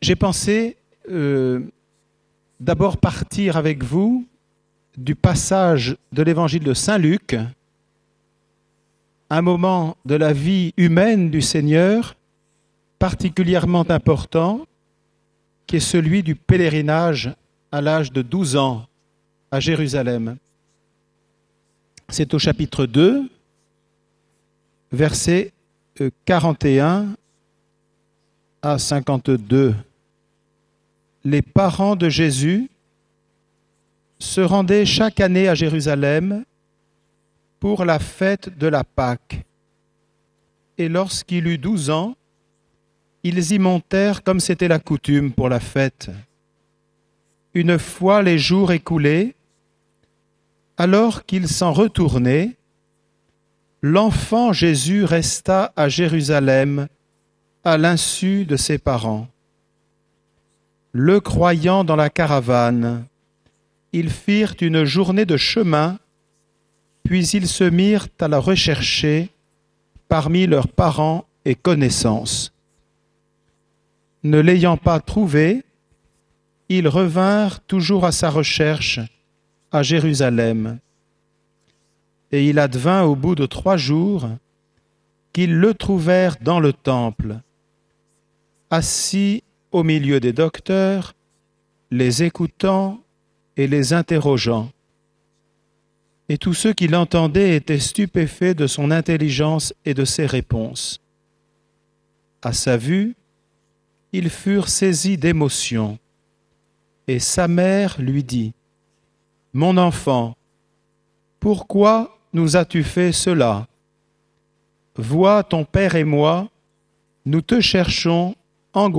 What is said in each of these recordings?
J'ai pensé d'abord partir avec vous du passage de l'évangile de Saint Luc, un moment de la vie humaine du Seigneur particulièrement important, qui est celui du pèlerinage à l'âge de 12 ans à Jérusalem. C'est au chapitre 2, versets 41 à 52. Les parents de Jésus se rendaient chaque année à Jérusalem pour la fête de la Pâque. Et lorsqu'il eut 12 ans, ils y montèrent comme c'était la coutume pour la fête. Une fois les jours écoulés, alors qu'ils s'en retournaient, l'enfant Jésus resta à Jérusalem à l'insu de ses parents. Le croyant dans la caravane, ils firent une journée de chemin, puis ils se mirent à la rechercher parmi leurs parents et connaissances. Ne l'ayant pas trouvée, ils revinrent toujours à sa recherche à Jérusalem. Et il advint au bout de 3 jours qu'ils le trouvèrent dans le temple, assis au milieu des docteurs, les écoutant et les interrogeant. Et tous ceux qui l'entendaient étaient stupéfaits de son intelligence et de ses réponses. À sa vue, ils furent saisis d'émotion. Et sa mère lui dit : « Mon enfant, pourquoi nous as-tu fait cela ? Vois, ton père et moi, nous te cherchons angoissés. »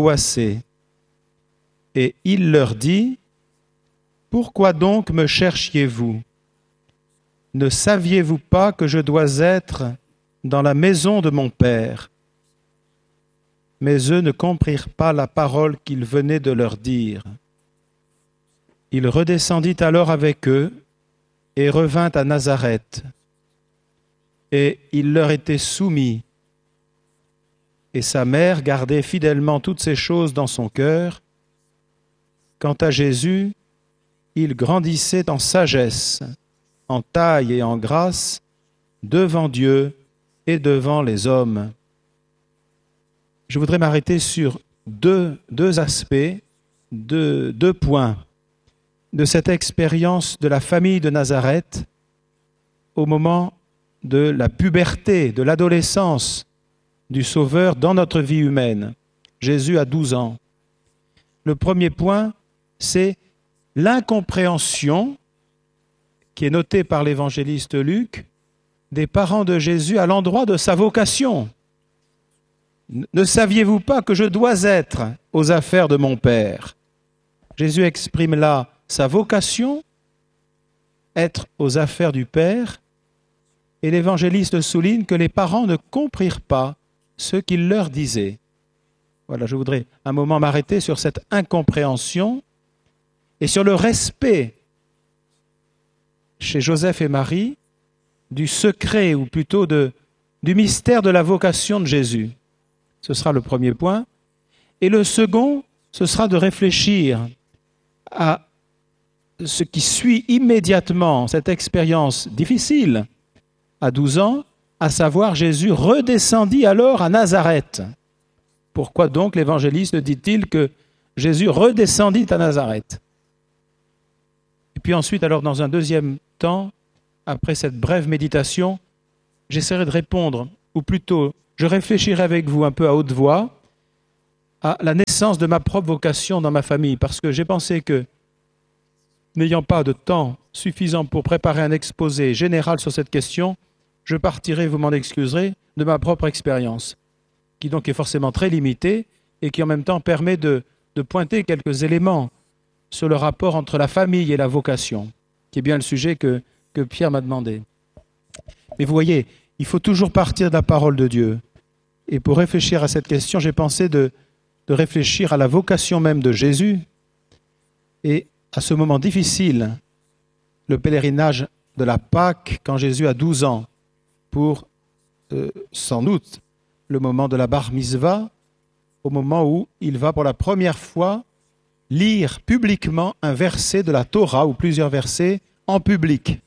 Et il leur dit : « Pourquoi donc me cherchiez-vous ? Ne saviez-vous pas que je dois être dans la maison de mon père ? » Mais eux ne comprirent pas la parole qu'il venait de leur dire. Il redescendit alors avec eux et revint à Nazareth. Et il leur était soumis. Et sa mère gardait fidèlement toutes ces choses dans son cœur. Quant à Jésus, il grandissait en sagesse, en taille et en grâce, devant Dieu et devant les hommes. Je voudrais m'arrêter sur deux aspects, deux points de cette expérience de la famille de Nazareth au moment de la puberté, de l'adolescence du Sauveur dans notre vie humaine. Jésus a 12 ans. Le premier point, c'est l'incompréhension qui est notée par l'évangéliste Luc des parents de Jésus à l'endroit de sa vocation. Ne saviez-vous pas que je dois être aux affaires de mon Père ? Jésus exprime là sa vocation, être aux affaires du Père, et l'évangéliste souligne que les parents ne comprirent pas ce qu'il leur disait. Voilà, je voudrais un moment m'arrêter sur cette incompréhension et sur le respect chez Joseph et Marie du secret, ou plutôt du mystère de la vocation de Jésus. Ce sera le premier point. Et le second, ce sera de réfléchir à ce qui suit immédiatement cette expérience difficile à 12 ans, à savoir Jésus redescendit alors à Nazareth. Pourquoi donc l'évangéliste dit-il que Jésus redescendit à Nazareth ? Et puis ensuite, alors dans un deuxième temps, après cette brève méditation, j'essaierai de répondre, ou plutôt je réfléchirai avec vous un peu à haute voix à la naissance de ma propre vocation dans ma famille, parce que j'ai pensé que, n'ayant pas de temps suffisant pour préparer un exposé général sur cette question, je partirai, vous m'en excuserez, de ma propre expérience, qui donc est forcément très limitée et qui en même temps permet de pointer quelques éléments sur le rapport entre la famille et la vocation, qui est bien le sujet que Pierre m'a demandé. Mais vous voyez, il faut toujours partir de la parole de Dieu. Et pour réfléchir à cette question, j'ai pensé de réfléchir à la vocation même de Jésus et à ce moment difficile, le pèlerinage de la Pâque, quand Jésus a 12 ans, pour sans doute le moment de la bar mitzvah, au moment où il va pour la première fois lire publiquement un verset de la Torah ou plusieurs versets en public.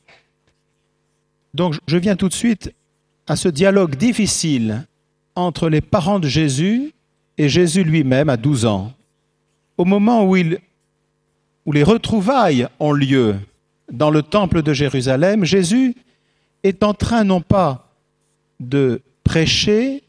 Donc je viens tout de suite à ce dialogue difficile entre les parents de Jésus et Jésus lui-même à 12 ans. Au moment où les retrouvailles ont lieu dans le temple de Jérusalem, Jésus est en train non pas de prêcher,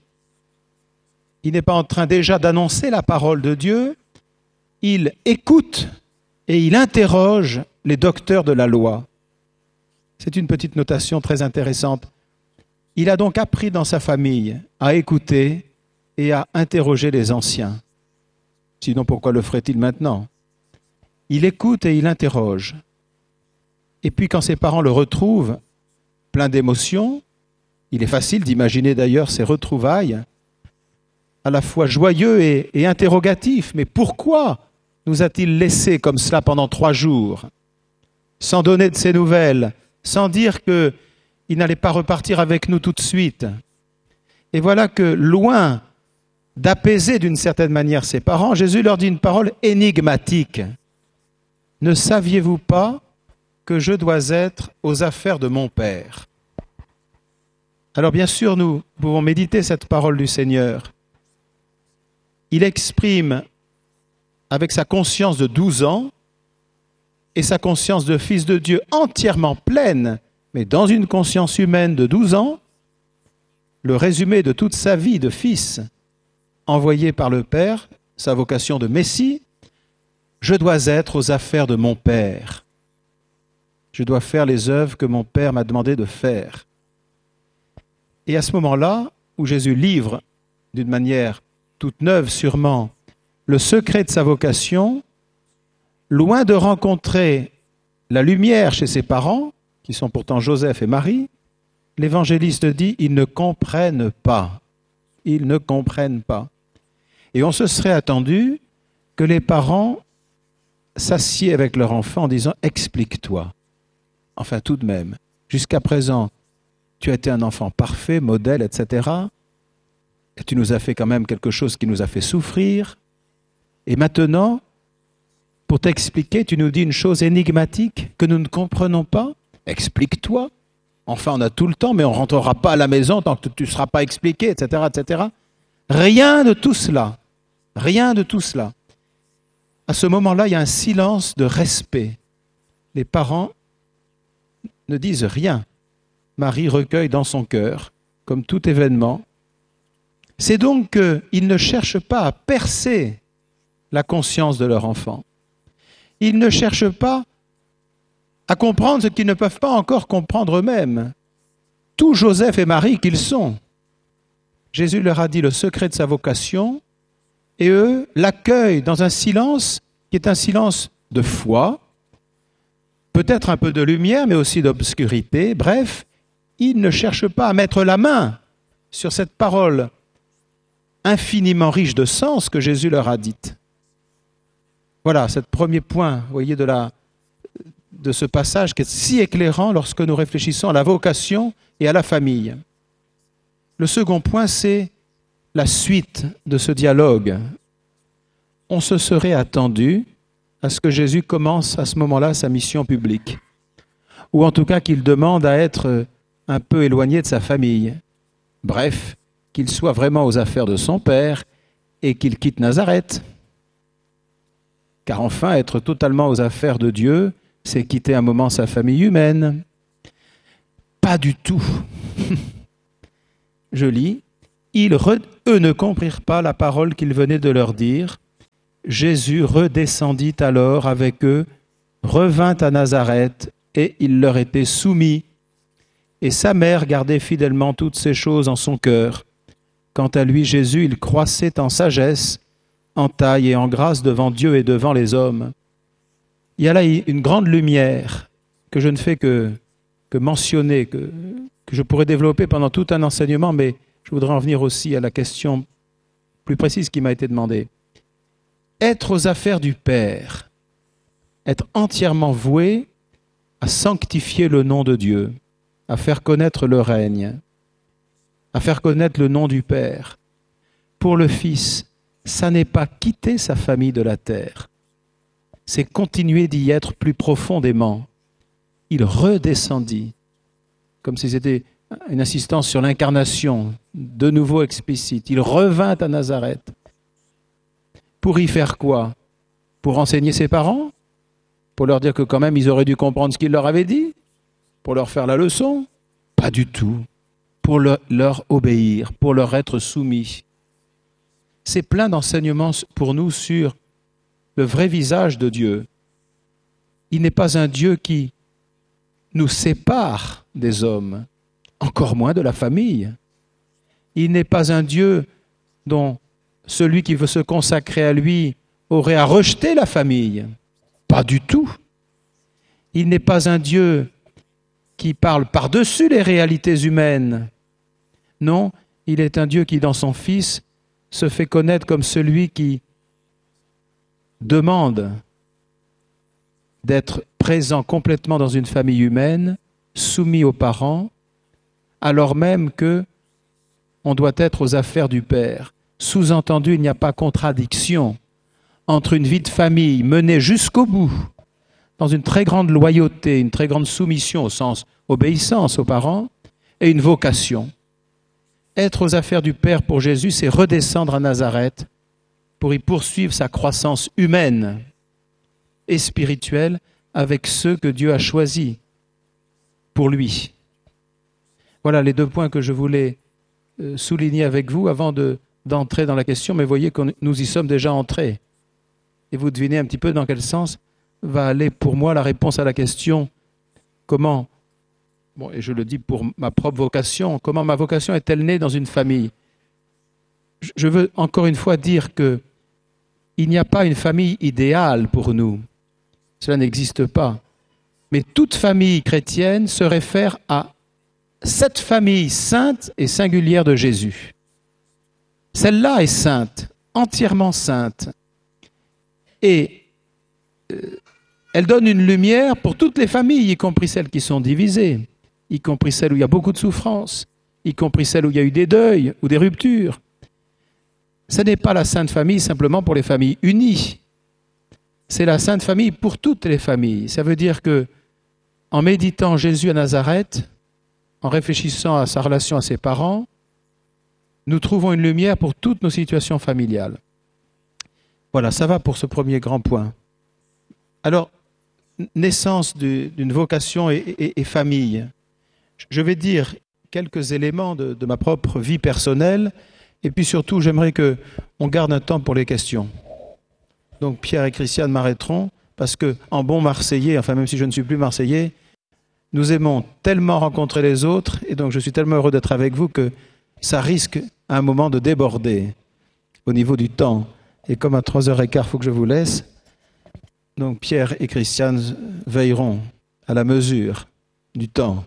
il n'est pas en train déjà d'annoncer la parole de Dieu, il écoute et il interroge les docteurs de la loi. C'est une petite notation très intéressante. Il a donc appris dans sa famille à écouter et à interroger les anciens. Sinon, pourquoi le ferait-il maintenant? Il écoute et il interroge. Et puis quand ses parents le retrouvent, plein d'émotions, il est facile d'imaginer d'ailleurs ces retrouvailles, à la fois joyeux et interrogatifs. Mais pourquoi nous a-t-il laissés comme cela pendant 3 jours, sans donner de ses nouvelles, sans dire qu'il n'allait pas repartir avec nous tout de suite? Et voilà que, loin d'apaiser d'une certaine manière ses parents, Jésus leur dit une parole énigmatique. « Ne saviez-vous pas que je dois être aux affaires de mon Père ?» Alors bien sûr, nous pouvons méditer cette parole du Seigneur. Il exprime, avec sa conscience de 12 ans et sa conscience de fils de Dieu entièrement pleine, mais dans une conscience humaine de 12 ans, le résumé de toute sa vie de fils, envoyé par le Père, sa vocation de Messie, je dois être aux affaires de mon Père. Je dois faire les œuvres que mon Père m'a demandé de faire. Et à ce moment-là, où Jésus livre, d'une manière toute neuve sûrement, le secret de sa vocation, loin de rencontrer la lumière chez ses parents, qui sont pourtant Joseph et Marie, l'évangéliste dit, ils ne comprennent pas. Ils ne comprennent pas. Et on se serait attendu que les parents s'assiedent avec leur enfant en disant « explique-toi ». Enfin, tout de même, jusqu'à présent, tu as été un enfant parfait, modèle, etc. Et tu nous as fait quand même quelque chose qui nous a fait souffrir. Et maintenant, pour t'expliquer, tu nous dis une chose énigmatique que nous ne comprenons pas. Explique-toi. Enfin, on a tout le temps, mais on ne rentrera pas à la maison tant que tu ne seras pas expliqué, etc., etc. Rien de tout cela. Rien de tout cela. À ce moment-là, il y a un silence de respect. Les parents ne disent rien. Marie recueille dans son cœur, comme tout événement. C'est donc qu'ils ne cherchent pas à percer la conscience de leur enfant. Ils ne cherchent pas à comprendre ce qu'ils ne peuvent pas encore comprendre eux-mêmes. Tout Joseph et Marie qu'ils sont. Jésus leur a dit le secret de sa vocation et eux l'accueillent dans un silence qui est un silence de foi, peut-être un peu de lumière, mais aussi d'obscurité. Bref, ils ne cherchent pas à mettre la main sur cette parole infiniment riche de sens que Jésus leur a dite. Voilà, c'est le premier point, vous voyez, de ce passage qui est si éclairant lorsque nous réfléchissons à la vocation et à la famille. Le second point, c'est la suite de ce dialogue. On se serait attendu à ce que Jésus commence à ce moment-là sa mission publique, ou en tout cas qu'il demande à être un peu éloigné de sa famille. Bref, qu'il soit vraiment aux affaires de son Père et qu'il quitte Nazareth. Car enfin, être totalement aux affaires de Dieu, c'est quitter un moment sa famille humaine. Pas du tout. Je lis, eux ne comprirent pas la parole qu'il venait de leur dire. Jésus redescendit alors avec eux, revint à Nazareth, et il leur était soumis. Et sa mère gardait fidèlement toutes ces choses en son cœur. Quant à lui, Jésus, il croissait en sagesse, en taille et en grâce devant Dieu et devant les hommes. Il y a là une grande lumière que je ne fais que mentionner, que je pourrais développer pendant tout un enseignement, mais je voudrais en venir aussi à la question plus précise qui m'a été demandée. Être aux affaires du Père, être entièrement voué à sanctifier le nom de Dieu, à faire connaître le règne, à faire connaître le nom du Père. Pour le Fils, ça n'est pas quitter sa famille de la terre, c'est continuer d'y être plus profondément. Il redescendit, comme si c'était une insistance sur l'incarnation, de nouveau explicite. Il revint à Nazareth. Pour y faire quoi? Pour enseigner ses parents? Pour leur dire que quand même ils auraient dû comprendre ce qu'il leur avait dit? Pour leur faire la leçon? Pas du tout. Pour leur obéir, pour leur être soumis. C'est plein d'enseignements pour nous sur le vrai visage de Dieu. Il n'est pas un Dieu qui nous sépare des hommes, encore moins de la famille. Il n'est pas un Dieu dont celui qui veut se consacrer à lui aurait à rejeter la famille. Pas du tout. Il n'est pas un Dieu qui parle par-dessus les réalités humaines. Non, il est un Dieu qui, dans son Fils, se fait connaître comme celui qui demande d'être présent complètement dans une famille humaine, soumis aux parents, alors même que on doit être aux affaires du Père. Sous-entendu, il n'y a pas contradiction entre une vie de famille menée jusqu'au bout, dans une très grande loyauté, une très grande soumission au sens obéissance aux parents, et une vocation. Être aux affaires du Père pour Jésus, c'est redescendre à Nazareth pour y poursuivre sa croissance humaine et spirituelle avec ceux que Dieu a choisis pour lui. Voilà les deux points que je voulais souligner avec vous avant d'entrer dans la question, mais voyez que nous y sommes déjà entrés. Et vous devinez un petit peu dans quel sens va aller pour moi la réponse à la question comment, bon, et je le dis pour ma propre vocation, comment ma vocation est-elle née dans une famille? Je veux encore une fois dire que il n'y a pas une famille idéale pour nous. Cela n'existe pas. Mais toute famille chrétienne se réfère à cette famille sainte et singulière de Jésus. Celle-là est sainte, entièrement sainte. Et elle donne une lumière pour toutes les familles, y compris celles qui sont divisées, y compris celles où il y a beaucoup de souffrance, y compris celles où il y a eu des deuils ou des ruptures. Ce n'est pas la Sainte Famille simplement pour les familles unies. C'est la Sainte Famille pour toutes les familles. Ça veut dire que, en méditant Jésus à Nazareth, en réfléchissant à sa relation à ses parents, nous trouvons une lumière pour toutes nos situations familiales. Voilà, ça va pour ce premier grand point. Alors, naissance d'une vocation et famille. Je vais dire quelques éléments de ma propre vie personnelle, et puis surtout, j'aimerais qu'on garde un temps pour les questions. Donc Pierre et Christiane m'arrêteront, parce qu'en bon Marseillais, enfin même si je ne suis plus Marseillais, nous aimons tellement rencontrer les autres, et donc je suis tellement heureux d'être avec vous que ça risque à un moment de déborder au niveau du temps. Et comme à 3h15, il faut que je vous laisse, donc Pierre et Christiane veilleront à la mesure du temps.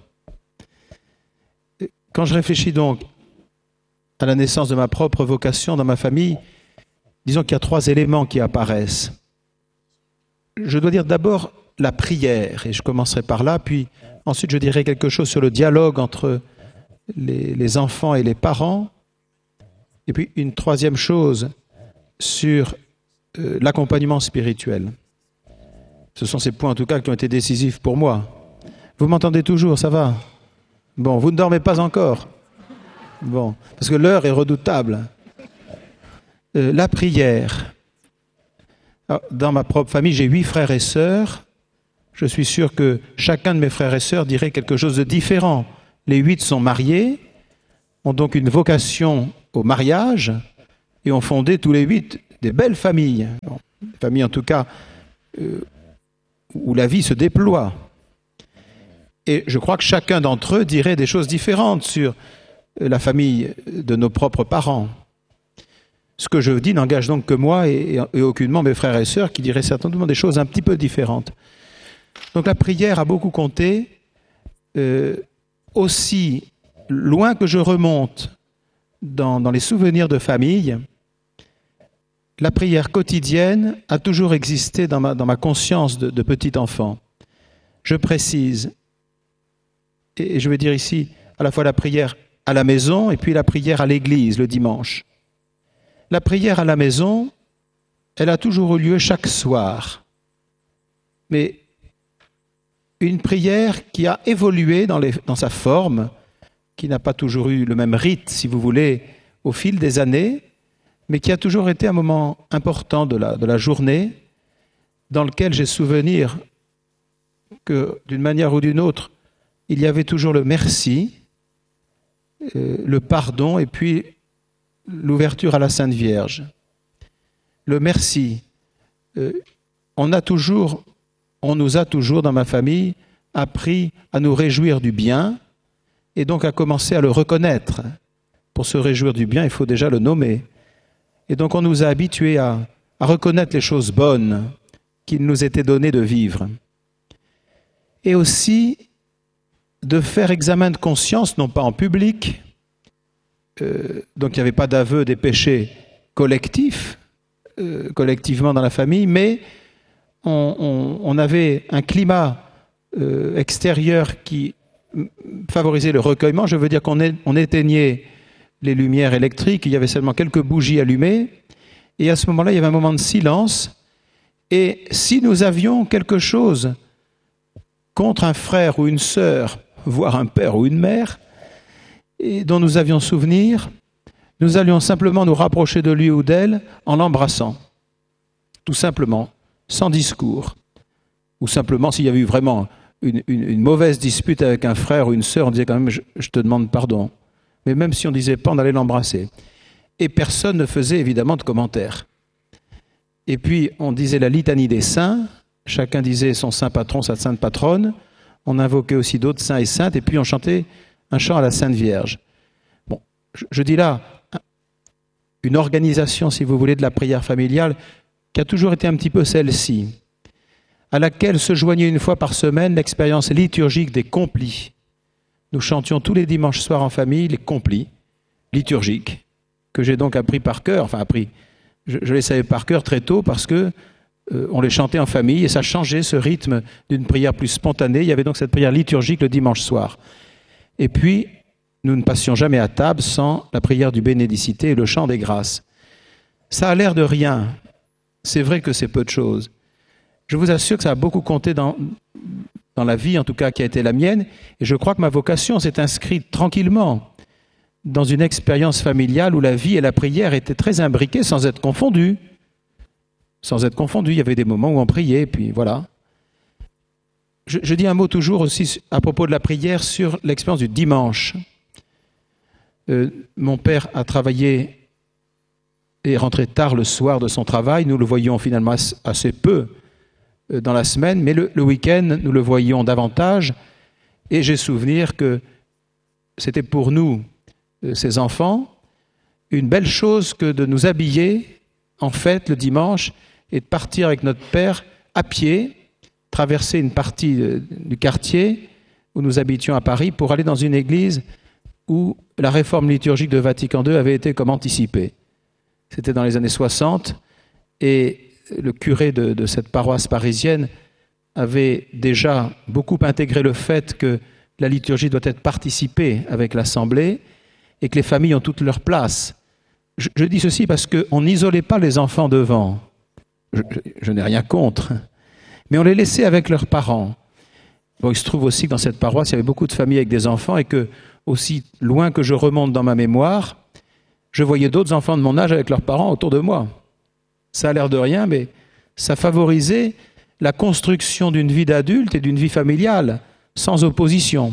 Quand je réfléchis donc à la naissance de ma propre vocation dans ma famille, disons qu'il y a 3 éléments qui apparaissent. Je dois dire d'abord la prière, et je commencerai par là, puis ensuite je dirai quelque chose sur le dialogue entre les enfants et les parents, et puis une 3e chose sur l'accompagnement spirituel. Ce sont ces points en tout cas qui ont été décisifs pour moi. Vous m'entendez toujours, ça va? Bon, vous ne dormez pas encore? Bon, parce que l'heure est redoutable. La prière. Alors, dans ma propre famille, j'ai 8 frères et sœurs. Je suis sûr que chacun de mes frères et sœurs dirait quelque chose de différent. Les 8 sont mariés, ont donc une vocation au mariage et ont fondé tous les 8 des belles familles. Bon, des familles en tout cas où la vie se déploie. Et je crois que chacun d'entre eux dirait des choses différentes sur la famille de nos propres parents. Ce que je dis n'engage donc que moi et aucunement mes frères et sœurs qui diraient certainement des choses un petit peu différentes. Donc la prière a beaucoup compté. Aussi loin que je remonte dans les souvenirs de famille, la prière quotidienne a toujours existé dans ma conscience de petit enfant. Je précise, et je vais dire ici à la fois la prière à la maison et puis la prière à l'église le dimanche. La prière à la maison, elle a toujours eu lieu chaque soir. Mais une prière qui a évolué dans sa forme, qui n'a pas toujours eu le même rite, si vous voulez, au fil des années, mais qui a toujours été un moment important de la journée, dans lequel j'ai souvenir que, d'une manière ou d'une autre, il y avait toujours le merci, le pardon et puis l'ouverture à la Sainte Vierge. Le merci. On nous a toujours, dans ma famille, appris à nous réjouir du bien et donc à commencer à le reconnaître. Pour se réjouir du bien, il faut déjà le nommer. Et donc on nous a habitués à reconnaître les choses bonnes qu'il nous était donné de vivre. Et aussi de faire examen de conscience, non pas en public, donc il n'y avait pas d'aveu des péchés collectifs, collectivement dans la famille, mais on avait un climat extérieur qui favorisait le recueillement. Je veux dire qu'on éteignait les lumières électriques, il y avait seulement quelques bougies allumées, et à ce moment-là, il y avait un moment de silence, et si nous avions quelque chose contre un frère ou une sœur, voire un père ou une mère, et dont nous avions souvenir, nous allions simplement nous rapprocher de lui ou d'elle en l'embrassant, tout simplement, sans discours. Ou simplement, s'il y avait eu vraiment une mauvaise dispute avec un frère ou une sœur, on disait quand même « je te demande pardon ». Mais même si on ne disait pas, on allait l'embrasser. Et personne ne faisait évidemment de commentaires. Et puis, on disait la litanie des saints, chacun disait son saint patron, sa sainte patronne, on invoquait aussi d'autres saints et saintes, et puis on chantait un chant à la Sainte Vierge. Bon, je dis là, une organisation, si vous voulez, de la prière familiale, qui a toujours été un petit peu celle-ci, à laquelle se joignait une fois par semaine l'expérience liturgique des complis. Nous chantions tous les dimanches soirs en famille les complis liturgiques, que j'ai donc appris par cœur, je les savais par cœur très tôt parce que on les chantait en famille et ça changeait ce rythme d'une prière plus spontanée. Il y avait donc cette prière liturgique le dimanche soir. Et puis, nous ne passions jamais à table sans la prière du Bénédicité et le chant des grâces. Ça a l'air de rien. C'est vrai que c'est peu de choses. Je vous assure que ça a beaucoup compté dans la vie, en tout cas, qui a été la mienne. Et je crois que ma vocation s'est inscrite tranquillement dans une expérience familiale où la vie et la prière étaient très imbriquées sans être confondues. Sans être confondues. Il y avait des moments où on priait, puis voilà. Je dis un mot toujours aussi à propos de la prière sur l'expérience du dimanche. Mon père a travaillé et rentré tard le soir de son travail. Nous le voyions finalement assez peu dans la semaine, mais le week-end, nous le voyions davantage. Et j'ai souvenir que c'était pour nous, ces enfants, une belle chose que de nous habiller en fête le dimanche et de partir avec notre père à pied, traverser une partie du quartier où nous habitions à Paris pour aller dans une église où la réforme liturgique de Vatican II avait été comme anticipée. C'était dans les années 60 et le curé de cette paroisse parisienne avait déjà beaucoup intégré le fait que la liturgie doit être participée avec l'Assemblée et que les familles ont toute leur place. Je dis ceci parce qu'on n'isolait pas les enfants devant. Je n'ai rien contre. Mais on les laissait avec leurs parents. Bon, il se trouve aussi que dans cette paroisse, il y avait beaucoup de familles avec des enfants et que, aussi loin que je remonte dans ma mémoire, je voyais d'autres enfants de mon âge avec leurs parents autour de moi. Ça a l'air de rien, mais ça favorisait la construction d'une vie d'adulte et d'une vie familiale, sans opposition.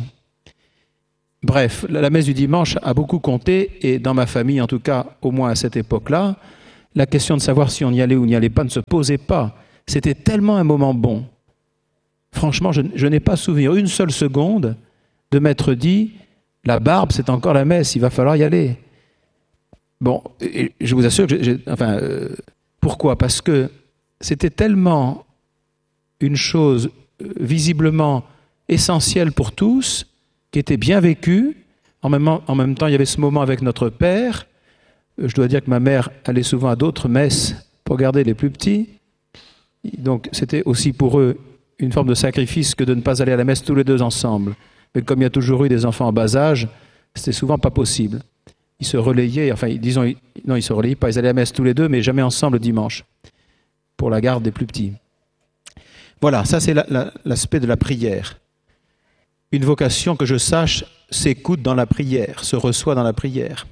Bref, la messe du dimanche a beaucoup compté, et dans ma famille, en tout cas, au moins à cette époque-là, la question de savoir si on y allait ou n'y allait pas ne se posait pas. C'était tellement un moment bon. Franchement, je n'ai pas souvenir une seule seconde de m'être dit « la barbe, c'est encore la messe, il va falloir y aller ». Bon, et je vous assure que pourquoi ? Parce que c'était tellement une chose visiblement essentielle pour tous, qui était bien vécue. En même temps, il y avait ce moment avec notre père. Je dois dire que ma mère allait souvent à d'autres messes pour garder les plus petits. Donc c'était aussi pour eux une forme de sacrifice que de ne pas aller à la messe tous les deux ensemble. Mais comme il y a toujours eu des enfants en bas âge, c'était souvent pas possible. ils se relayaient, enfin, disons, non, ils se relayaient pas, ils allaient à la messe tous les deux, mais jamais ensemble le dimanche, pour la garde des plus petits. Voilà, ça c'est l'aspect de la prière. Une vocation, que je sache, s'écoute dans la prière, se reçoit dans la prière.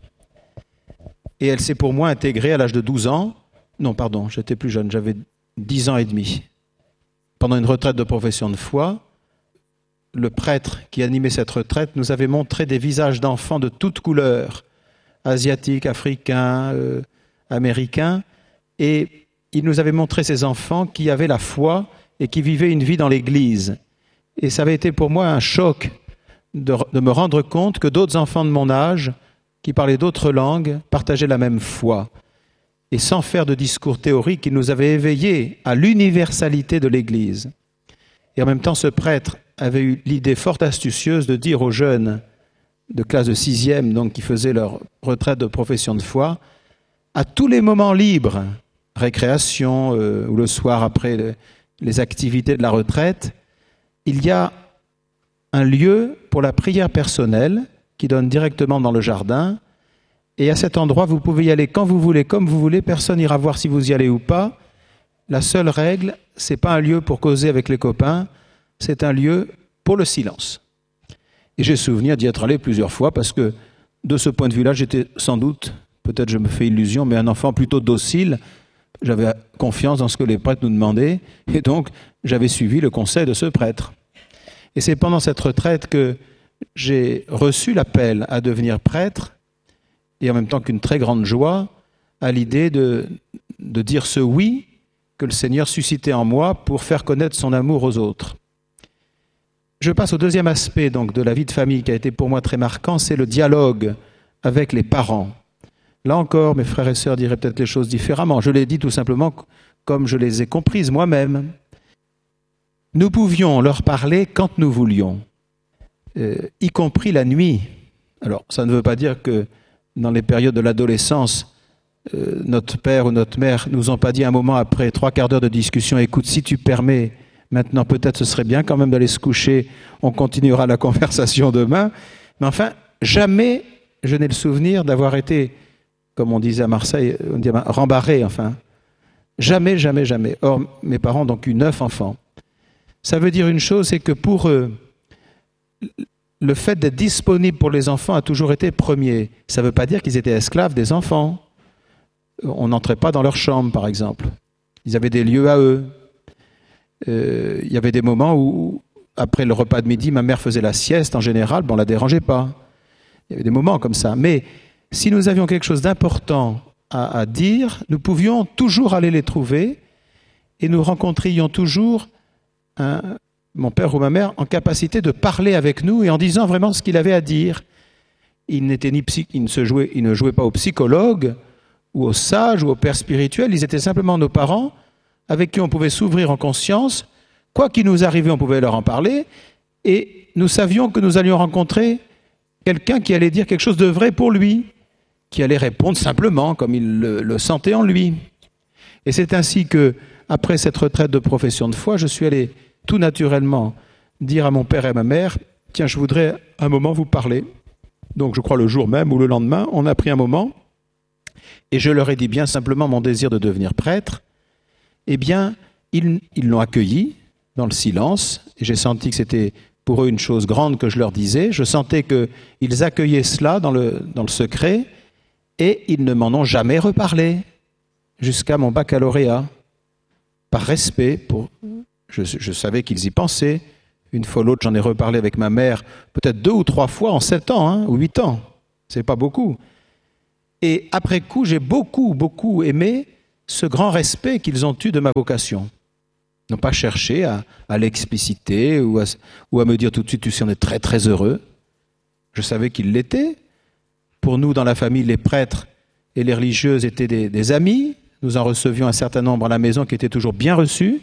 Et elle s'est pour moi intégrée à l'âge de 12 ans. Non, pardon, j'étais plus jeune, j'avais 10 ans et demi. Pendant une retraite de profession de foi, le prêtre qui animait cette retraite nous avait montré des visages d'enfants de toutes couleurs, asiatiques, africains, américains, et il nous avait montré ces enfants qui avaient la foi et qui vivaient une vie dans l'Église. Et ça avait été pour moi un choc de me rendre compte que d'autres enfants de mon âge, qui parlaient d'autres langues, partageaient la même foi. Et sans faire de discours théorique, il nous avait éveillés à l'universalité de l'Église. Et en même temps, ce prêtre avait eu l'idée fort astucieuse de dire aux jeunes de classe de 6e, donc qui faisaient leur retraite de profession de foi, à tous les moments libres, récréation ou le soir après les activités de la retraite, il y a un lieu pour la prière personnelle qui donne directement dans le jardin. Et à cet endroit, vous pouvez y aller quand vous voulez, comme vous voulez. Personne n'ira voir si vous y allez ou pas. La seule règle, c'est pas un lieu pour causer avec les copains, c'est un lieu pour le silence. Et j'ai souvenir d'y être allé plusieurs fois parce que de ce point de vue-là, j'étais sans doute, peut-être je me fais illusion, mais un enfant plutôt docile. J'avais confiance dans ce que les prêtres nous demandaient et donc j'avais suivi le conseil de ce prêtre. Et c'est pendant cette retraite que j'ai reçu l'appel à devenir prêtre et en même temps qu'une très grande joie à l'idée de dire ce oui que le Seigneur suscitait en moi pour faire connaître son amour aux autres. Je passe au deuxième aspect donc de la vie de famille qui a été pour moi très marquant, c'est le dialogue avec les parents. Là encore, mes frères et sœurs diraient peut-être les choses différemment. Je l'ai dit tout simplement comme je les ai comprises moi-même. Nous pouvions leur parler quand nous voulions, y compris la nuit. Alors, ça ne veut pas dire que dans les périodes de l'adolescence, notre père ou notre mère nous ont pas dit un moment après 3/4 d'heure de discussion, écoute, si tu permets, maintenant peut-être ce serait bien quand même d'aller se coucher, on continuera la conversation demain. Mais enfin, jamais je n'ai le souvenir d'avoir été, comme on disait à Marseille, on dit rembarré, enfin. Jamais, jamais, jamais. Or, mes parents ont donc eu 9 enfants. Ça veut dire une chose, c'est que pour eux, le fait d'être disponible pour les enfants a toujours été premier. Ça ne veut pas dire qu'ils étaient esclaves des enfants. On n'entrait pas dans leur chambre, par exemple. Ils avaient des lieux à eux. Il y avait des moments où, après le repas de midi, ma mère faisait la sieste en général, on ne la dérangeait pas. Il y avait des moments comme ça. Mais si nous avions quelque chose d'important à dire, nous pouvions toujours aller les trouver et nous rencontrions toujours mon père ou ma mère en capacité de parler avec nous et en disant vraiment ce qu'il avait à dire. Il ne jouait pas au psychologue ou au sage ou au père spirituel, ils étaient simplement nos parents avec qui on pouvait s'ouvrir en conscience. Quoi qu'il nous arrivait, on pouvait leur en parler et nous savions que nous allions rencontrer quelqu'un qui allait dire quelque chose de vrai pour lui, qui allait répondre simplement comme il le sentait en lui. Et c'est ainsi que, après cette retraite de profession de foi, je suis allé tout naturellement dire à mon père et à ma mère, tiens, je voudrais un moment vous parler. Donc je crois le jour même ou le lendemain, on a pris un moment et je leur ai dit bien simplement mon désir de devenir prêtre. Eh bien, ils l'ont accueilli dans le silence et j'ai senti que c'était pour eux une chose grande que je leur disais. Je sentais qu'ils accueillaient cela dans le secret et ils ne m'en ont jamais reparlé jusqu'à mon baccalauréat. Par respect, je savais qu'ils y pensaient. Une fois ou l'autre, j'en ai reparlé avec ma mère, peut-être 2 ou 3 fois en 7 ans, ou 8 ans. C'est pas beaucoup. Et après coup, j'ai beaucoup, beaucoup aimé ce grand respect qu'ils ont eu de ma vocation. Ils n'ont pas cherché à l'expliciter ou à me dire tout de suite, tu sais, on est très, très heureux. Je savais qu'ils l'étaient. Pour nous, dans la famille, les prêtres et les religieuses étaient des amis. Nous en recevions un certain nombre à la maison qui étaient toujours bien reçus.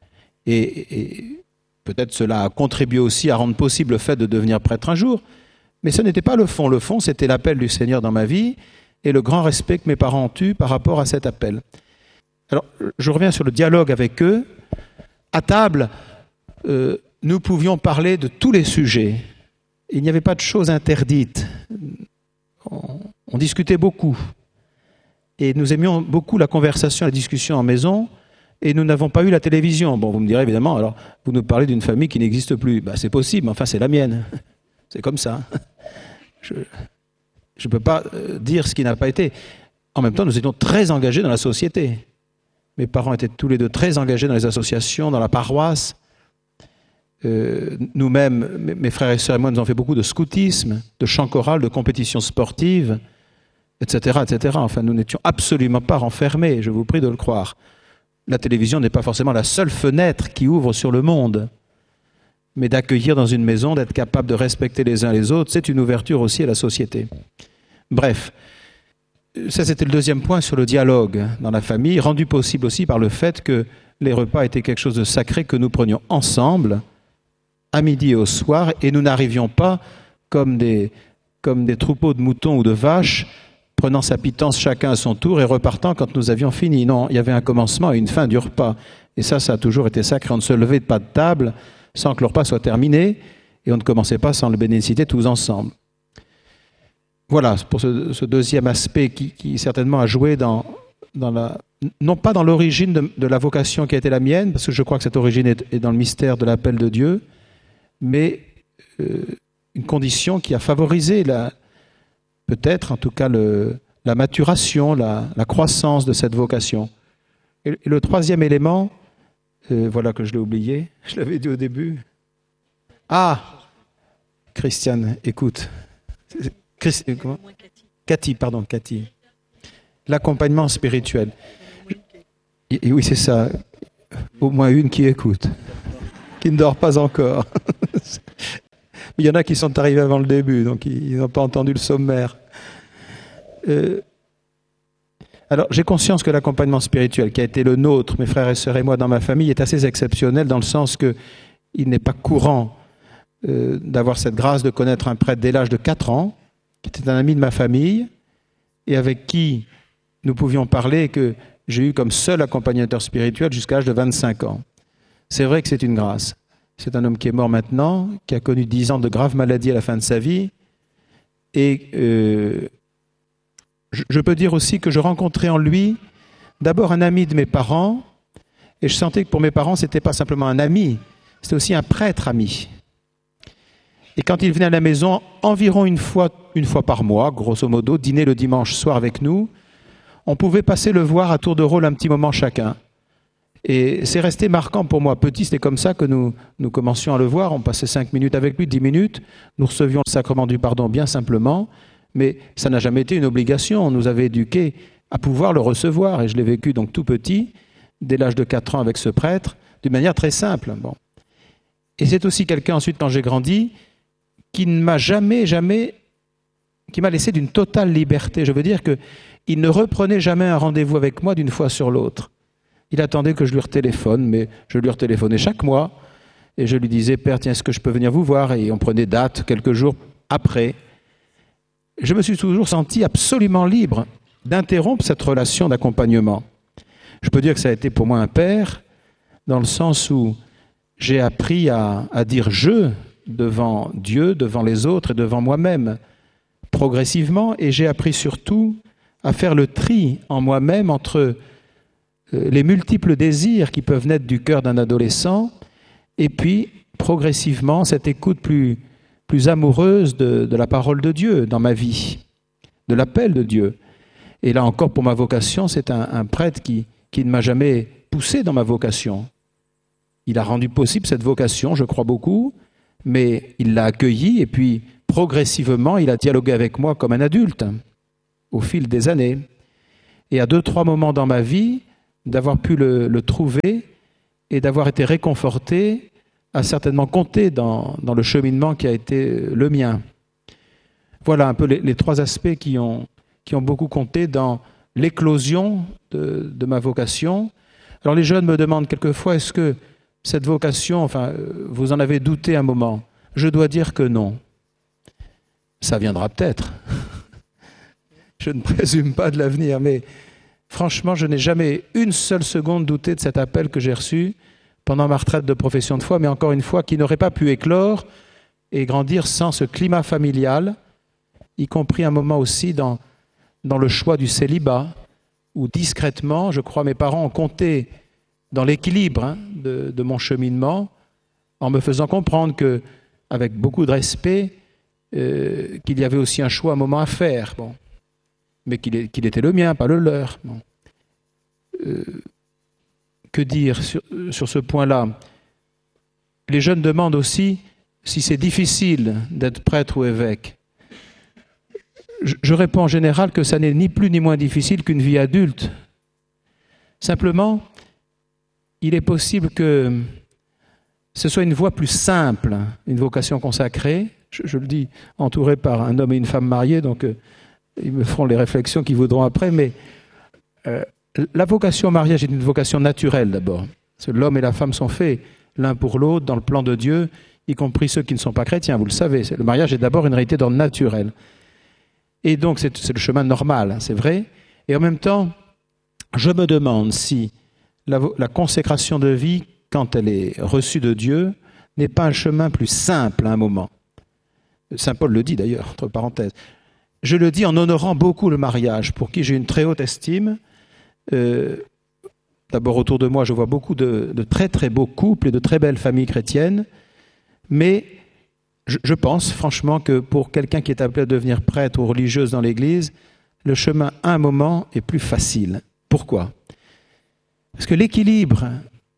Et peut-être cela a contribué aussi à rendre possible le fait de devenir prêtre un jour. Mais ce n'était pas le fond. Le fond, c'était l'appel du Seigneur dans ma vie et le grand respect que mes parents ont eu par rapport à cet appel. Alors, je reviens sur le dialogue avec eux. À table, nous pouvions parler de tous les sujets. Il n'y avait pas de choses interdites. on discutait beaucoup. Et nous aimions beaucoup la conversation, la discussion en maison, et nous n'avons pas eu la télévision. Bon, vous me direz évidemment, alors vous nous parlez d'une famille qui n'existe plus. Ben, c'est possible, mais enfin c'est la mienne. C'est comme ça. Je ne peux pas dire ce qui n'a pas été. En même temps, nous étions très engagés dans la société. Mes parents étaient tous les deux très engagés dans les associations, dans la paroisse. Nous-mêmes, mes frères et sœurs et moi, nous avons fait beaucoup de scoutisme, de chant choral, de compétitions sportives, etc., etc. Enfin, nous n'étions absolument pas renfermés, je vous prie de le croire. La télévision n'est pas forcément la seule fenêtre qui ouvre sur le monde, mais d'accueillir dans une maison, d'être capable de respecter les uns les autres, c'est une ouverture aussi à la société. Bref, ça c'était le deuxième point sur le dialogue dans la famille, rendu possible aussi par le fait que les repas étaient quelque chose de sacré que nous prenions ensemble, à midi et au soir, et nous n'arrivions pas comme des troupeaux de moutons ou de vaches, prenant sa pitance chacun à son tour et repartant quand nous avions fini. Non, il y avait un commencement et une fin du repas. Et ça a toujours été sacré. On ne se levait pas de table sans que le repas soit terminé, et on ne commençait pas sans le bénédiciter tous ensemble. Voilà, pour ce deuxième aspect qui certainement a joué non pas dans l'origine de la vocation qui a été la mienne, parce que je crois que cette origine est dans le mystère de l'appel de Dieu, mais une condition qui a favorisé peut-être en tout cas la maturation, la croissance de cette vocation. Et le troisième élément, voilà que je l'ai oublié, je l'avais dit au début. Ah, Christiane, écoute. Comment ? Cathy. L'accompagnement spirituel. Et oui, c'est ça. Au moins une qui écoute, qui ne dort pas encore. Il y en a qui sont arrivés avant le début, donc ils n'ont pas entendu le sommaire. Alors, j'ai conscience que l'accompagnement spirituel qui a été le nôtre, mes frères et sœurs et moi, dans ma famille, est assez exceptionnel dans le sens qu'il n'est pas courant d'avoir cette grâce de connaître un prêtre dès l'âge de 4 ans, qui était un ami de ma famille, et avec qui nous pouvions parler, et que j'ai eu comme seul accompagnateur spirituel jusqu'à l'âge de 25 ans. C'est vrai que c'est une grâce. C'est un homme qui est mort maintenant, qui a connu 10 ans de graves maladies à la fin de sa vie. Et je peux dire aussi que je rencontrais en lui d'abord un ami de mes parents, et je sentais que pour mes parents, ce n'était pas simplement un ami, c'était aussi un prêtre ami. Et quand il venait à la maison, environ une fois par mois, grosso modo, dîner le dimanche soir avec nous, on pouvait passer le voir à tour de rôle un petit moment chacun. Et c'est resté marquant pour moi. Petit, c'était comme ça que nous commencions à le voir. On passait 5 minutes avec lui, 10 minutes. Nous recevions le sacrement du pardon bien simplement. Mais ça n'a jamais été une obligation. On nous avait éduqués à pouvoir le recevoir. Et je l'ai vécu donc tout petit, dès l'âge de 4 ans avec ce prêtre, d'une manière très simple. Bon. Et c'est aussi quelqu'un, ensuite, quand j'ai grandi, qui ne m'a jamais, qui m'a laissé d'une totale liberté. Je veux dire qu'il ne reprenait jamais un rendez-vous avec moi d'une fois sur l'autre. Il attendait que je lui retéléphone, mais je lui retéléphonais chaque mois. Et je lui disais, Père, tiens, est-ce que je peux venir vous voir ? Et on prenait date quelques jours après. Je me suis toujours senti absolument libre d'interrompre cette relation d'accompagnement. Je peux dire que ça a été pour moi un père, dans le sens où j'ai appris à dire « je » devant Dieu, devant les autres et devant moi-même, progressivement. Et j'ai appris surtout à faire le tri en moi-même entre les multiples désirs qui peuvent naître du cœur d'un adolescent, et puis progressivement cette écoute plus amoureuse de la parole de Dieu dans ma vie, de l'appel de Dieu. Et là encore, pour ma vocation, c'est un prêtre qui ne m'a jamais poussé dans ma vocation. Il a rendu possible cette vocation, je crois beaucoup, mais il l'a accueillie, et puis progressivement, il a dialogué avec moi comme un adulte, au fil des années. Et à 2-3 moments dans ma vie, d'avoir pu le trouver et d'avoir été réconforté a certainement compté dans le cheminement qui a été le mien. Voilà un peu les 3 aspects qui ont beaucoup compté dans l'éclosion de ma vocation. Alors les jeunes me demandent quelquefois, est-ce que cette vocation, enfin, vous en avez douté un moment ? Je dois dire que non. Ça viendra peut-être. Je ne présume pas de l'avenir, mais franchement, je n'ai jamais une seule seconde douté de cet appel que j'ai reçu pendant ma retraite de profession de foi, mais encore une fois, qui n'aurait pas pu éclore et grandir sans ce climat familial y compris un moment aussi dans le choix du célibat, où discrètement, je crois, mes parents ont compté dans l'équilibre de mon cheminement, en me faisant comprendre que, avec beaucoup de respect, qu'il y avait aussi un choix, un moment à faire, bon, mais qu'il était le mien, pas le leur. Bon. Que dire sur ce point-là? Les jeunes demandent aussi si c'est difficile d'être prêtre ou évêque. Je réponds en général que ça n'est ni plus ni moins difficile qu'une vie adulte. Simplement, il est possible que ce soit une voie plus simple, une vocation consacrée. Je le dis entouré par un homme et une femme mariés, donc ils me feront les réflexions qu'ils voudront après, mais la vocation au mariage est une vocation naturelle d'abord. L'homme et la femme sont faits l'un pour l'autre dans le plan de Dieu, y compris ceux qui ne sont pas chrétiens, vous le savez. Le mariage est d'abord une réalité d'ordre naturel. Et donc c'est le chemin normal, c'est vrai. Et en même temps, je me demande si la consécration de vie, quand elle est reçue de Dieu, n'est pas un chemin plus simple à un moment. Saint Paul le dit d'ailleurs, entre parenthèses. Je le dis en honorant beaucoup le mariage, pour qui j'ai une très haute estime. D'abord autour de moi, je vois beaucoup de très très beaux couples et de très belles familles chrétiennes, mais je pense franchement que pour quelqu'un qui est appelé à devenir prêtre ou religieuse dans l'Église, le chemin à un moment est plus facile. Pourquoi? Parce que l'équilibre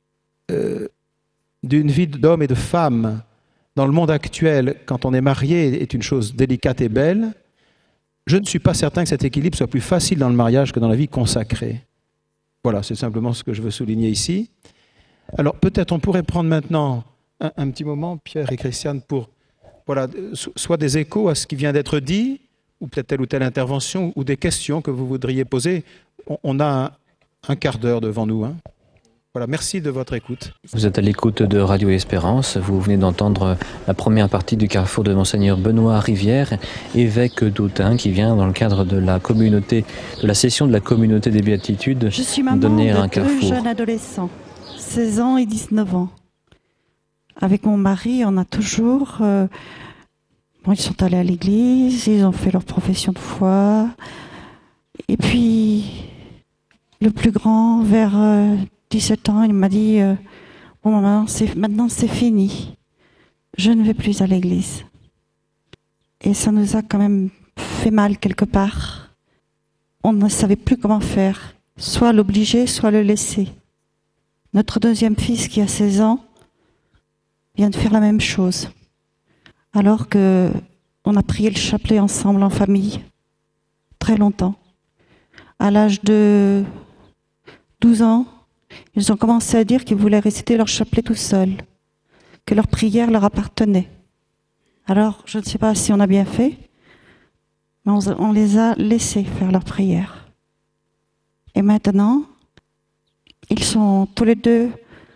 d'une vie d'homme et de femme dans le monde actuel, quand on est marié, est une chose délicate et belle. Je ne suis pas certain que cet équilibre soit plus facile dans le mariage que dans la vie consacrée. Voilà, c'est simplement ce que je veux souligner ici. Alors peut-être on pourrait prendre maintenant un petit moment, Pierre et Christiane, pour soit des échos à ce qui vient d'être dit, ou peut-être telle ou telle intervention, ou des questions que vous voudriez poser. On a un quart d'heure devant nous. Voilà, merci de votre écoute. Vous êtes à l'écoute de Radio Espérance. Vous venez d'entendre la première partie du carrefour de Monseigneur Benoît Rivière, évêque d'Autun, qui vient dans le cadre de la communauté, de la session de la communauté des Béatitudes, je suis maman donner un de carrefour. 2 jeunes adolescents, 16 ans et 19 ans. Avec mon mari, on a toujours... ils sont allés à l'église, ils ont fait leur profession de foi. Et puis, le plus grand, vers 17 ans, il m'a dit « Bon, maintenant c'est fini. Je ne vais plus à l'église. » Et ça nous a quand même fait mal quelque part. On ne savait plus comment faire. Soit l'obliger, soit le laisser. Notre deuxième fils, qui a 16 ans, vient de faire la même chose. Alors que on a prié le chapelet ensemble en famille, très longtemps. À l'âge de 12 ans, ils ont commencé à dire qu'ils voulaient réciter leur chapelet tout seuls, que leur prière leur appartenait. Alors, je ne sais pas si on a bien fait, mais on les a laissés faire leur prière. Et maintenant, ils sont tous les deux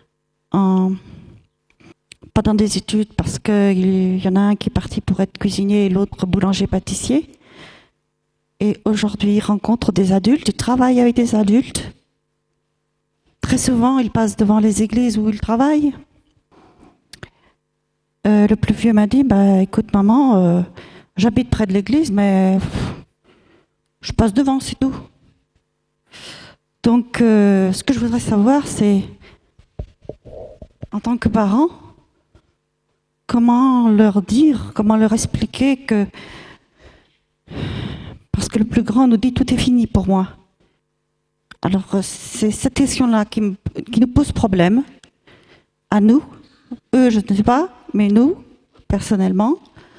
pas dans des études, parce qu'il y en a un qui est parti pour être cuisinier et l'autre boulanger-pâtissier. Et aujourd'hui, ils rencontrent des adultes, ils travaillent avec des adultes. Très souvent, ils passent devant les églises où ils travaillent. Le plus vieux m'a dit, écoute maman, j'habite près de l'église, mais je passe devant, c'est tout. Donc, ce que je voudrais savoir, c'est, en tant que parent, comment leur dire, comment leur expliquer que... Parce que le plus grand nous dit « tout est fini pour moi ». Alors c'est cette question-là qui nous pose problème, à nous. Eux, je ne sais pas, mais nous, personnellement.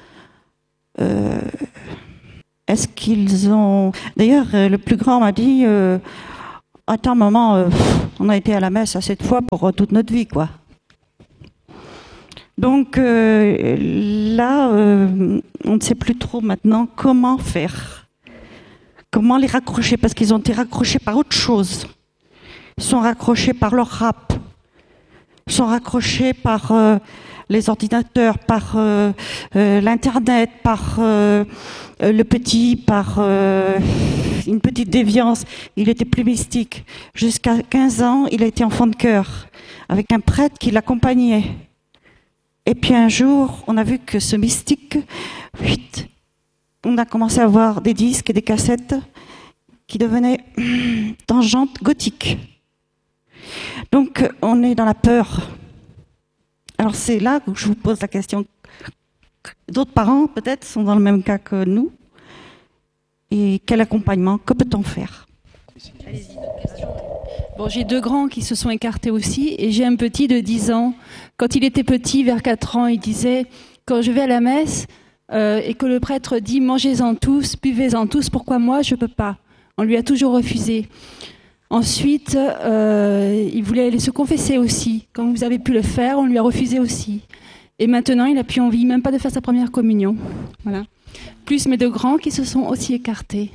Est-ce qu'ils ont... D'ailleurs, le plus grand m'a dit « Attends maman, on a été à la messe assez de fois pour toute notre vie, quoi ». Donc là, on ne sait plus trop maintenant comment faire. Comment les raccrocher, parce qu'ils ont été raccrochés par autre chose. Ils sont raccrochés par leur rap. Ils sont raccrochés par les ordinateurs, par l'Internet, par le petit, par une petite déviance. Il était plus mystique. Jusqu'à 15 ans, il a été enfant de chœur, avec un prêtre qui l'accompagnait. Et puis un jour, on a vu que ce mystique, on a commencé à voir des disques et des cassettes qui devenaient tangentes gothiques. Donc, on est dans la peur. Alors, c'est là que je vous pose la question. D'autres parents, peut-être, sont dans le même cas que nous. Et quel accompagnement, que peut-on faire? Allez-y, d'autres questions. Bon, j'ai 2 grands qui se sont écartés aussi, et j'ai un petit de 10 ans. Quand il était petit, vers 4 ans, il disait « Quand je vais à la messe et que le prêtre dit « Mangez-en tous, buvez-en tous, pourquoi moi je ne peux pas ?» On lui a toujours refusé. Ensuite, il voulait aller se confesser aussi. Quand vous avez pu le faire, on lui a refusé aussi. Et maintenant, il n'a plus envie, même pas de faire sa première communion. Voilà. Plus mes 2 grands qui se sont aussi écartés.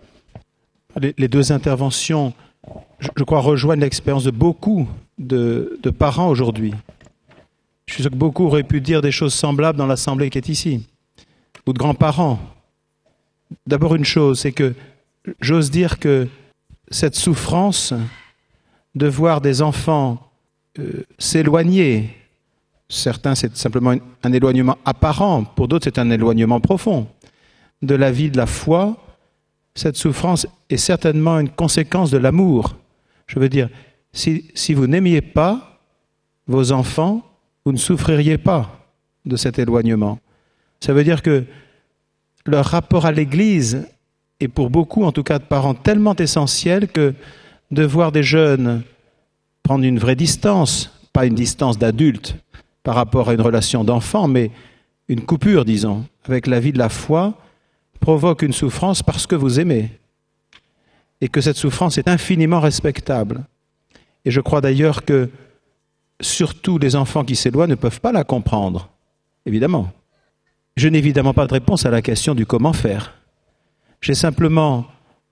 Les 2 interventions, je crois, rejoignent l'expérience de beaucoup de parents aujourd'hui. Je suis sûr que beaucoup auraient pu dire des choses semblables dans l'assemblée qui est ici, ou de grands-parents. D'abord, une chose, c'est que j'ose dire que cette souffrance de voir des enfants s'éloigner, certains c'est simplement un éloignement apparent, pour d'autres c'est un éloignement profond de la vie de la foi, cette souffrance est certainement une conséquence de l'amour. Je veux dire, si vous n'aimiez pas vos enfants, vous ne souffririez pas de cet éloignement. Ça veut dire que leur rapport à l'Église est pour beaucoup, en tout cas de parents, tellement essentiel que de voir des jeunes prendre une vraie distance, pas une distance d'adulte par rapport à une relation d'enfant, mais une coupure, disons, avec la vie de la foi, provoque une souffrance parce que vous aimez. Et que cette souffrance est infiniment respectable. Et je crois d'ailleurs que surtout les enfants qui s'éloignent ne peuvent pas la comprendre, évidemment. Je n'ai évidemment pas de réponse à la question du comment faire. J'ai simplement,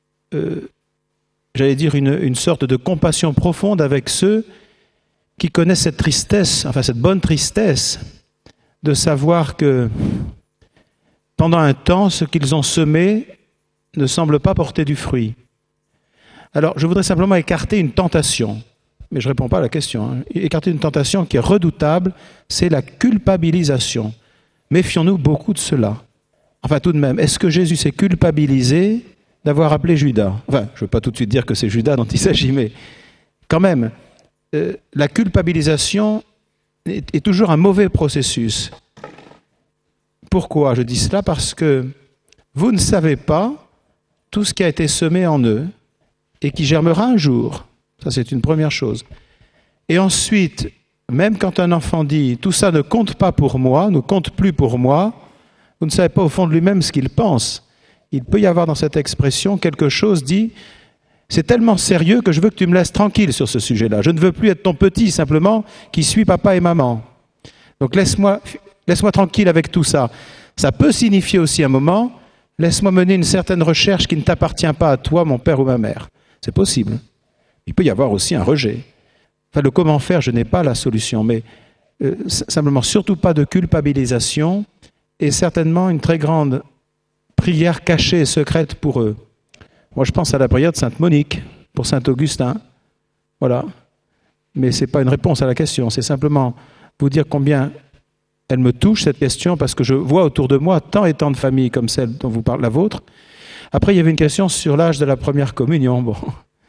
j'allais dire, une sorte de compassion profonde avec ceux qui connaissent cette tristesse, enfin cette bonne tristesse, de savoir que pendant un temps, ce qu'ils ont semé ne semble pas porter du fruit. Alors, je voudrais simplement écarter une tentation, mais je ne réponds pas à la question. Hein. Écarter une tentation qui est redoutable, c'est la culpabilisation. Méfions-nous beaucoup de cela. Enfin, tout de même, est-ce que Jésus s'est culpabilisé d'avoir appelé Judas? Enfin, je ne veux pas tout de suite dire que c'est Judas dont il s'agit, mais quand même, la culpabilisation est toujours un mauvais processus. Pourquoi je dis cela? Parce que vous ne savez pas tout ce qui a été semé en eux et qui germera un jour. Ça, c'est une première chose. Et ensuite, même quand un enfant dit « tout ça ne compte pas pour moi, ne compte plus pour moi », vous ne savez pas au fond de lui-même ce qu'il pense. Il peut y avoir dans cette expression quelque chose dit « c'est tellement sérieux que je veux que tu me laisses tranquille sur ce sujet-là. Je ne veux plus être ton petit simplement qui suit papa et maman. Donc laisse-moi tranquille avec tout ça. » Ça peut signifier aussi un moment « laisse-moi mener une certaine recherche qui ne t'appartient pas à toi, mon père ou ma mère. » C'est possible. Il peut y avoir aussi un rejet. Enfin, le comment faire, je n'ai pas la solution, mais simplement surtout pas de culpabilisation et certainement une très grande prière cachée et secrète pour eux. Moi, je pense à la prière de Sainte Monique, pour Saint Augustin. Voilà. Mais ce n'est pas une réponse à la question, c'est simplement vous dire combien elle me touche, cette question, parce que je vois autour de moi tant et tant de familles comme celle dont vous parlez, la vôtre. Après, il y avait une question sur l'âge de la première communion. Bon,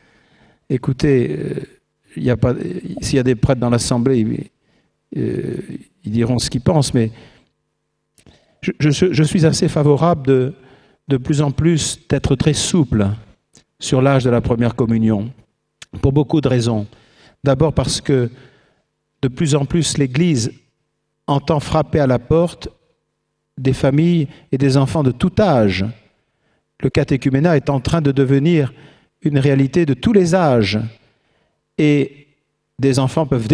écoutez, s'il y a des prêtres dans l'assemblée, ils diront ce qu'ils pensent, mais je suis assez favorable de plus en plus d'être très souple sur l'âge de la première communion, pour beaucoup de raisons. D'abord parce que de plus en plus l'Église entend frapper à la porte des familles et des enfants de tout âge. Le catéchuménat est en train de devenir une réalité de tous les âges. Et des enfants peuvent